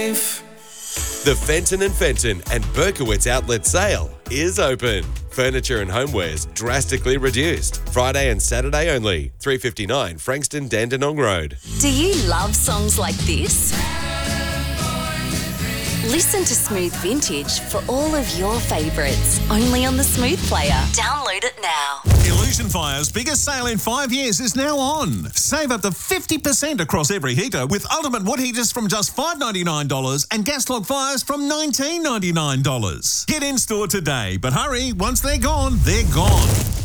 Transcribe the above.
life. The Fenton & Fenton and Berkowitz outlet sale is open. Furniture and homewares drastically reduced. Friday and Saturday only. 359 Frankston Dandenong Road. Do you love songs like this? Listen to Smooth Vintage for all of your favourites. Only on the Smooth Player. Download it now. Illusion Fire's biggest sale in 5 years is now on. Save up to 50% across every heater with ultimate wood heaters from just $5.99 and gas log fires from $19.99. Get in store today, but hurry, once they're gone, they're gone.